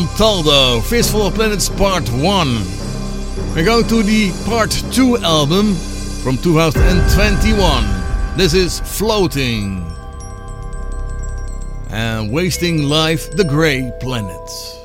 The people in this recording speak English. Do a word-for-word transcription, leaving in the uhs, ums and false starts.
Taldo, Fistful of Planets Part one. We're going to the Part two album from two thousand twenty-one. This is Floating. And Wasting Life, the Grey Planets.